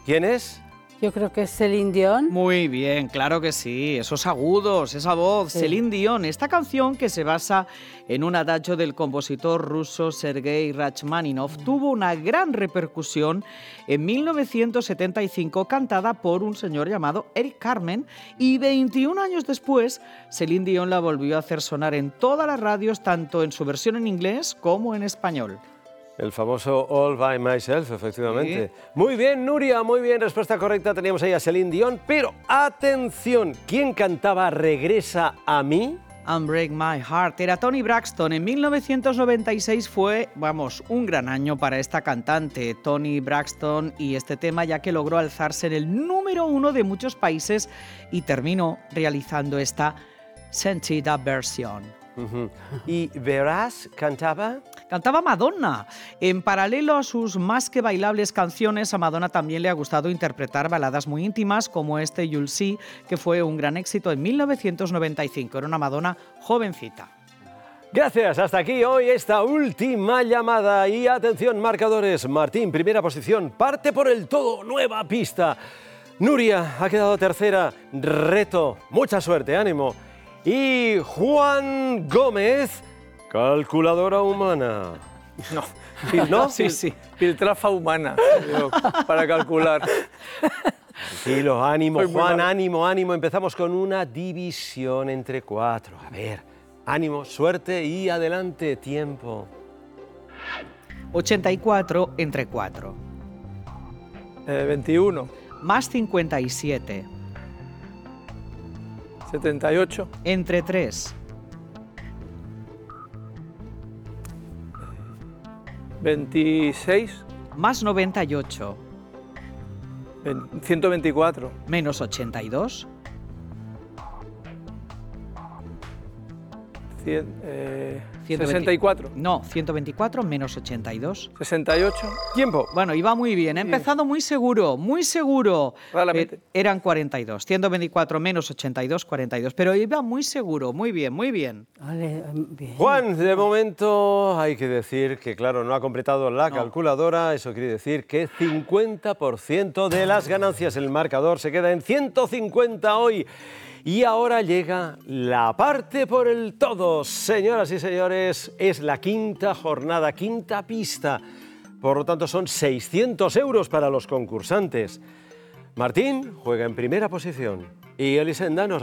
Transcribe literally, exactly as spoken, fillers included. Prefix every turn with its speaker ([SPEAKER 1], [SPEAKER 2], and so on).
[SPEAKER 1] ¿Quién es?
[SPEAKER 2] Yo creo que es Celine Dion.
[SPEAKER 3] Muy bien, claro que sí, esos agudos, esa voz,
[SPEAKER 2] Sí.
[SPEAKER 3] Celine Dion. Esta canción, que se basa en un adagio del compositor ruso Sergei Rachmaninoff, tuvo una gran repercusión en mil novecientos setenta y cinco, cantada por un señor llamado Eric Carmen, y veintiún años después, Celine Dion la volvió a hacer sonar en todas las radios, tanto en su versión en inglés como en español.
[SPEAKER 1] El famoso All by Myself, efectivamente. Sí. Muy bien, Nuria, muy bien, respuesta correcta. Teníamos ahí a Celine Dion, pero atención, ¿quién cantaba Regresa a mí?
[SPEAKER 3] Unbreak My Heart era Toni Braxton. En mil novecientos noventa y seis fue, vamos, un gran año para esta cantante, Toni Braxton, y este tema, ya que logró alzarse en el número uno de muchos países y terminó realizando esta sentida versión.
[SPEAKER 1] Uh-huh. ¿Y Verás cantaba?
[SPEAKER 3] Cantaba Madonna. En paralelo a sus más que bailables canciones, a Madonna también le ha gustado interpretar baladas muy íntimas, como este You'll See, que fue un gran éxito en mil novecientos noventa y cinco. Era una Madonna jovencita.
[SPEAKER 1] Gracias, hasta aquí hoy esta última llamada. Y atención, marcadores. Martín, primera posición, parte por el todo, nueva pista. Nuria ha quedado tercera, reto, mucha suerte, ánimo. Y Juan Gómez, calculadora humana.
[SPEAKER 4] No,
[SPEAKER 1] ¿No?
[SPEAKER 4] Sí, sí. Piltrafa humana, digo, para calcular.
[SPEAKER 1] Tranquilo, ánimo, Juan, ánimo, ánimo. Empezamos con una división entre cuatro. A ver, ánimo, suerte y adelante, tiempo.
[SPEAKER 3] ochenta y cuatro entre cuatro.
[SPEAKER 4] Eh, veintiuno.
[SPEAKER 3] Más cincuenta y siete.
[SPEAKER 4] setenta y ocho.
[SPEAKER 3] Entre tres.
[SPEAKER 4] veintiséis.
[SPEAKER 3] Más noventa y ocho.
[SPEAKER 4] ciento veinticuatro.
[SPEAKER 3] Menos ochenta y dos.
[SPEAKER 4] cien, eh,
[SPEAKER 3] ciento veinte.
[SPEAKER 4] sesenta y cuatro.
[SPEAKER 3] No, ciento veinticuatro menos ochenta y dos.
[SPEAKER 4] sesenta y ocho.
[SPEAKER 1] Tiempo.
[SPEAKER 3] Bueno, iba muy bien. He empezado muy seguro, muy seguro.
[SPEAKER 4] Claramente.
[SPEAKER 3] Eh, eran cuarenta y dos. ciento veinticuatro menos ochenta y dos, cuarenta y dos. Pero iba muy seguro, muy bien, muy bien.
[SPEAKER 2] Vale, bien.
[SPEAKER 1] Juan, de momento hay que decir que, claro, no ha completado la
[SPEAKER 3] No.
[SPEAKER 1] calculadora. Eso quiere decir que cincuenta por ciento de las ganancias. El marcador se queda en ciento cincuenta hoy. Y ahora llega la parte por el todo. Señoras y señores, es la quinta jornada, quinta pista. Por lo tanto, son seiscientos euros para los concursantes. Martín juega en primera posición y Elisenda nos